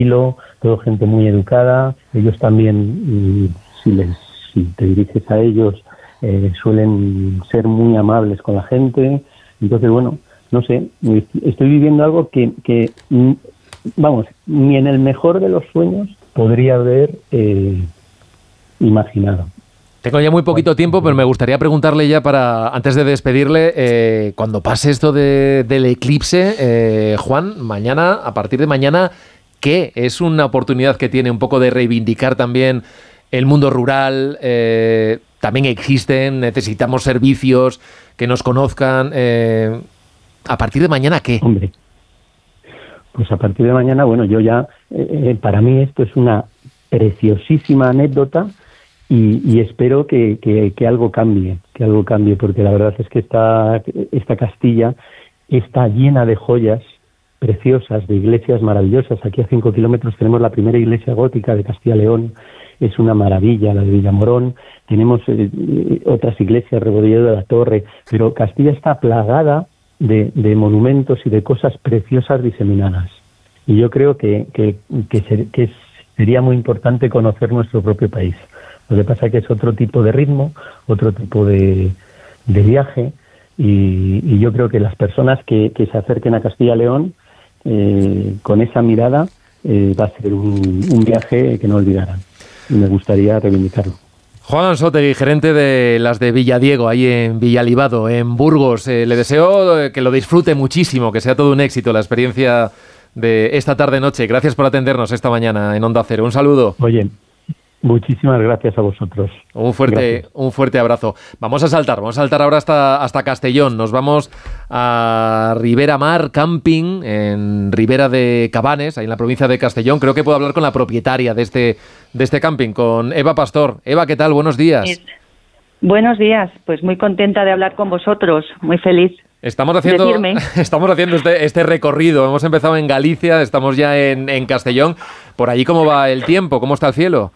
todo gente muy educada. Ellos también, si te diriges a ellos, suelen ser muy amables con la gente. Entonces, bueno, no sé, estoy viviendo algo que vamos, ni en el mejor de los sueños podría haber imaginado. Tengo ya muy poquito tiempo, pero me gustaría preguntarle ya antes de despedirle, cuando pase esto del eclipse, Juan, mañana, a partir de mañana, ¿qué? Es una oportunidad que tiene un poco de reivindicar también el mundo rural, también existen, necesitamos servicios que nos conozcan. ¿A partir de mañana qué? Hombre, pues a partir de mañana, bueno, yo ya, para mí esto es una preciosísima anécdota. Y espero que algo cambie, porque la verdad es que esta Castilla está llena de joyas preciosas, de iglesias maravillosas. Aquí a 5 kilómetros tenemos la primera iglesia gótica de Castilla y León, es una maravilla, la de Villamorón. Tenemos otras iglesias, Rebolledo de la Torre, pero Castilla está plagada de monumentos y de cosas preciosas diseminadas. Y yo creo que sería muy importante conocer nuestro propio país. Lo que pasa es que es otro tipo de ritmo, otro tipo de viaje, y yo creo que las personas que se acerquen a Castilla y León con esa mirada va a ser un viaje que no olvidarán, y me gustaría reivindicarlo. Juan Ansótegui, gerente de las de Villadiego, ahí en Villalibado, en Burgos. Le deseo que lo disfrute muchísimo, que sea todo un éxito la experiencia de esta tarde-noche. Gracias por atendernos esta mañana en Onda Cero. Un saludo. Oye, muchísimas gracias a vosotros. Un fuerte abrazo. Vamos a saltar ahora hasta Castellón. Nos vamos a Ribera Mar Camping, en Ribera de Cabanes, ahí en la provincia de Castellón. Creo que puedo hablar con la propietaria de este camping, con Eva Pastor. Eva, ¿qué tal? Buenos días. Buenos días. Pues muy contenta de hablar con vosotros. Muy feliz. Estamos haciendo este recorrido. Hemos empezado en Galicia, estamos ya en Castellón. Por allí, ¿cómo va el tiempo? ¿Cómo está el cielo?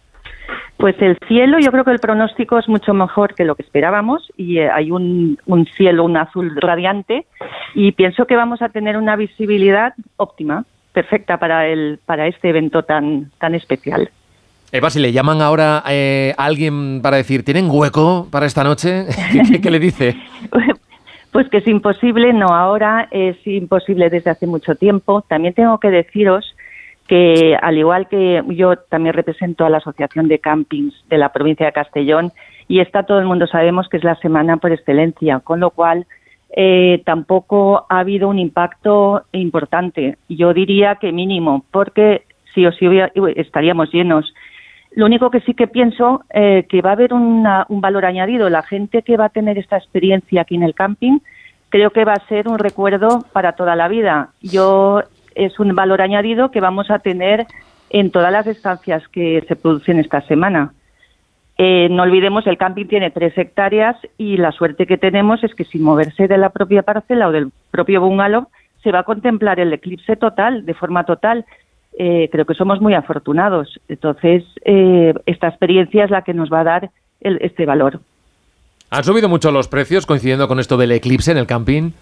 Pues el cielo, yo creo que el pronóstico es mucho mejor que lo que esperábamos, y hay un cielo, un azul radiante, y pienso que vamos a tener una visibilidad óptima, perfecta para este evento tan especial. Eva, si le llaman ahora a alguien para decir, ¿tienen hueco para esta noche? ¿Qué le dice? Pues que es imposible, no ahora, es imposible desde hace mucho tiempo. También tengo que deciros que, al igual que yo también represento a la Asociación de Campings de la provincia de Castellón, y todo el mundo sabemos que es la semana por excelencia, con lo cual tampoco ha habido un impacto importante. Yo diría que mínimo, porque sí o sí estaríamos llenos. Lo único que sí que pienso que va a haber un valor añadido. La gente que va a tener esta experiencia aquí en el camping, creo que va a ser un recuerdo para toda la vida. Es un valor añadido que vamos a tener en todas las estancias que se producen esta semana. No olvidemos, el camping tiene 3 hectáreas y la suerte que tenemos es que, sin moverse de la propia parcela o del propio bungalow, se va a contemplar el eclipse total, de forma total. Creo que somos muy afortunados. Entonces, esta experiencia es la que nos va a dar este valor. ¿Han subido mucho los precios coincidiendo con esto del eclipse en el camping?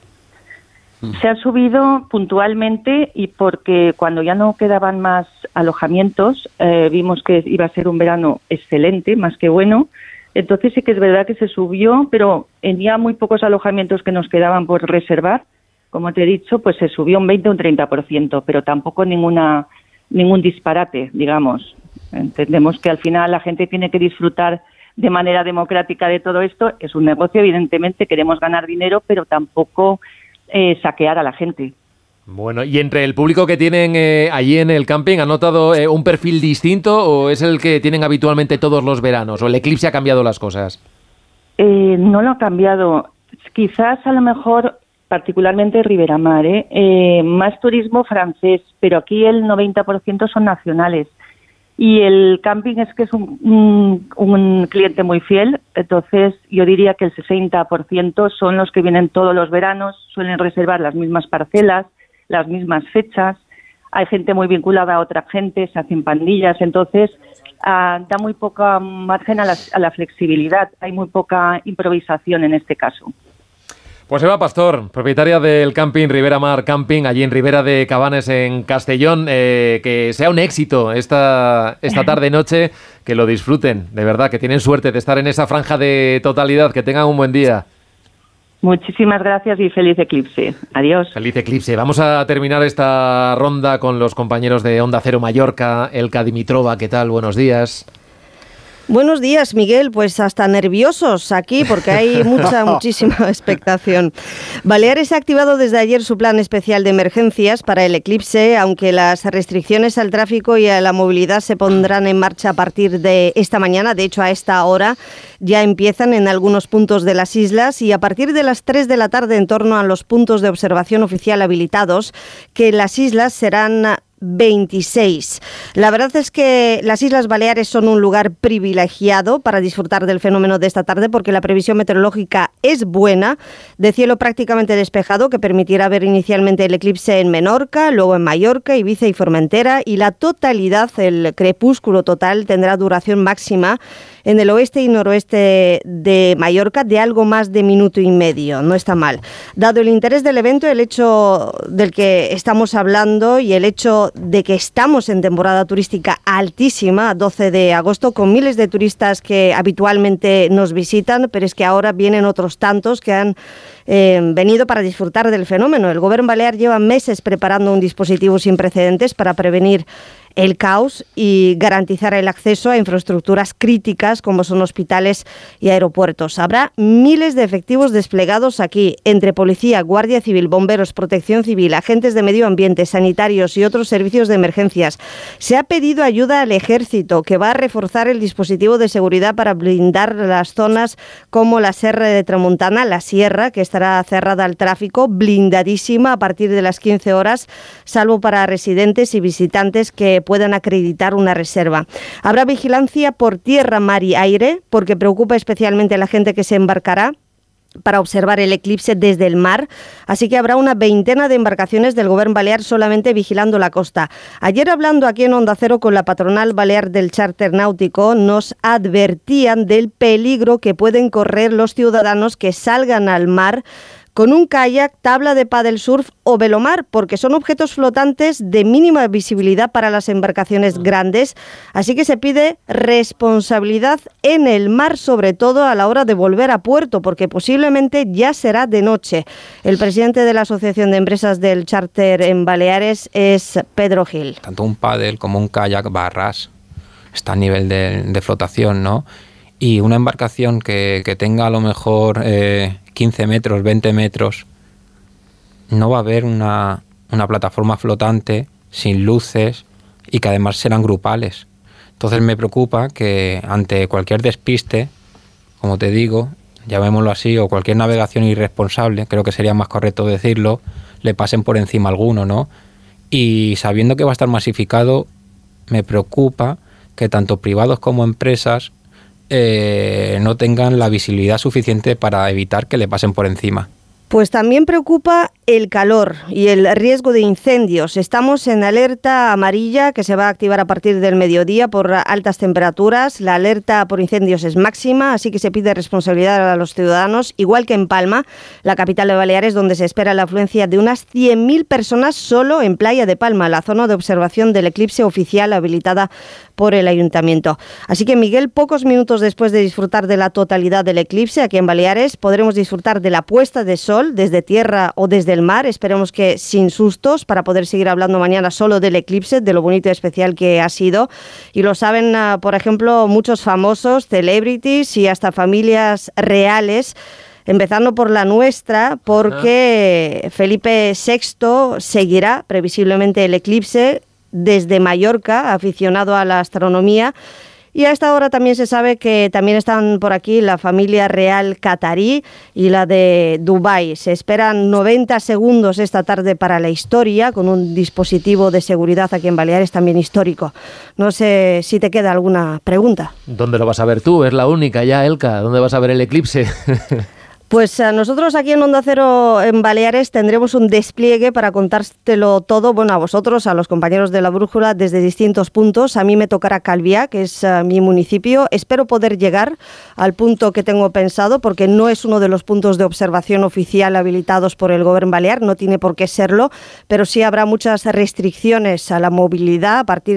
Se han subido puntualmente, y porque cuando ya no quedaban más alojamientos, vimos que iba a ser un verano excelente, más que bueno. Entonces sí que es verdad que se subió, pero en ya muy pocos alojamientos que nos quedaban por reservar, como te he dicho, pues se subió un 20 o un 30%, pero tampoco ningún disparate, digamos. Entendemos que al final la gente tiene que disfrutar de manera democrática de todo esto. Es un negocio, evidentemente, queremos ganar dinero, pero tampoco saquear a la gente. Bueno, ¿y entre el público que tienen allí en el camping, han notado un perfil distinto, o es el que tienen habitualmente todos los veranos, o el eclipse ha cambiado las cosas? No lo ha cambiado. Quizás a lo mejor, particularmente Ribera Mar, más turismo francés, pero aquí el 90% son nacionales. Y el camping es que es un cliente muy fiel, entonces yo diría que el 60% son los que vienen todos los veranos, suelen reservar las mismas parcelas, las mismas fechas. Hay gente muy vinculada a otra gente, se hacen pandillas, entonces da muy poca margen a la flexibilidad, hay muy poca improvisación en este caso. Pues Eva Pastor, propietaria del camping Ribera Mar Camping, allí en Ribera de Cabanes, en Castellón. Que sea un éxito esta tarde-noche, que lo disfruten, de verdad, que tienen suerte de estar en esa franja de totalidad, que tengan un buen día. Muchísimas gracias y feliz eclipse. Adiós. Feliz eclipse. Vamos a terminar esta ronda con los compañeros de Onda Cero Mallorca. Elka Dimitrova, ¿qué tal? Buenos días. Buenos días, Miguel. Pues hasta nerviosos aquí porque hay muchísima expectación. Baleares ha activado desde ayer su plan especial de emergencias para el eclipse, aunque las restricciones al tráfico y a la movilidad se pondrán en marcha a partir de esta mañana. De hecho, a esta hora ya empiezan en algunos puntos de las islas y a partir de las 3 de la tarde en torno a los puntos de observación oficial habilitados, que las islas serán 26. La verdad es que las Islas Baleares son un lugar privilegiado para disfrutar del fenómeno de esta tarde porque la previsión meteorológica es buena, de cielo prácticamente despejado que permitirá ver inicialmente el eclipse en Menorca, luego en Mallorca, Ibiza y Formentera, y la totalidad, el crepúsculo total, tendrá duración máxima en el oeste y noroeste de Mallorca de algo más de minuto y medio. No está mal. Dado el interés del evento, el hecho del que estamos hablando y el hecho de que estamos en temporada turística altísima, 12 de agosto, con miles de turistas que habitualmente nos visitan, pero es que ahora vienen otros tantos que han venido para disfrutar del fenómeno. El Gobierno balear lleva meses preparando un dispositivo sin precedentes para prevenir el caos y garantizar el acceso a infraestructuras críticas como son hospitales y aeropuertos. Habrá miles de efectivos desplegados aquí, entre policía, guardia civil, bomberos, protección civil, agentes de medio ambiente, sanitarios y otros servicios de emergencias. Se ha pedido ayuda al ejército, que va a reforzar el dispositivo de seguridad para blindar las zonas como la Serra de Tramuntana, la Sierra, que estará cerrada al tráfico, blindadísima a partir de las 15 horas, salvo para residentes y visitantes que puedan acreditar una reserva. Habrá vigilancia por tierra, mar y aire, porque preocupa especialmente a la gente que se embarcará para observar el eclipse desde el mar, así que habrá una veintena de embarcaciones del Gobierno balear solamente vigilando la costa. Ayer, hablando aquí en Onda Cero con la patronal balear del charter náutico, nos advertían del peligro que pueden correr los ciudadanos que salgan al mar con un kayak, tabla de paddle surf o velomar, porque son objetos flotantes de mínima visibilidad para las embarcaciones grandes, así que se pide responsabilidad en el mar, sobre todo a la hora de volver a puerto, porque posiblemente ya será de noche. El presidente de la Asociación de Empresas del Charter en Baleares es Pedro Gil. Tanto un paddle como un kayak barras está a nivel de flotación, ¿no? Y una embarcación que tenga a lo mejor 15 metros, 20 metros, no va a haber una plataforma flotante sin luces y que además serán grupales. Entonces me preocupa que ante cualquier despiste, como te digo, llamémoslo así, o cualquier navegación irresponsable, creo que sería más correcto decirlo, le pasen por encima a alguno, ¿no? Y sabiendo que va a estar masificado, me preocupa que tanto privados como empresas no tengan la visibilidad suficiente para evitar que le pasen por encima. Pues también preocupa el calor y el riesgo de incendios. Estamos en alerta amarilla que se va a activar a partir del mediodía por altas temperaturas. La alerta por incendios es máxima, así que se pide responsabilidad a los ciudadanos, igual que en Palma, la capital de Baleares, donde se espera la afluencia de unas 100.000 personas solo en Playa de Palma, la zona de observación del eclipse oficial habilitada por el ayuntamiento. Así que, Miguel, pocos minutos después de disfrutar de la totalidad del eclipse aquí en Baleares, podremos disfrutar de la puesta de sol desde tierra o desde el mar, esperemos que sin sustos, para poder seguir hablando mañana solo del eclipse, de lo bonito y especial que ha sido. Y lo saben, por ejemplo, muchos famosos, celebrities y hasta familias reales, empezando por la nuestra, porque Felipe VI seguirá previsiblemente el eclipse desde Mallorca, aficionado a la astronomía. Y a esta hora también se sabe que también están por aquí la familia real catarí y la de Dubái. Se esperan 90 segundos esta tarde para la historia, con un dispositivo de seguridad aquí en Baleares también histórico. No sé si te queda alguna pregunta. ¿Dónde lo vas a ver tú? Es la única ya, Elka. ¿Dónde vas a ver el eclipse? Pues nosotros aquí en Onda Cero en Baleares tendremos un despliegue para contártelo todo, bueno, a vosotros, a los compañeros de La Brújula, desde distintos puntos. A mí me tocará Calviá, que es mi municipio. Espero poder llegar al punto que tengo pensado, porque no es uno de los puntos de observación oficial habilitados por el Gobierno balear, no tiene por qué serlo, pero sí habrá muchas restricciones a la movilidad a partir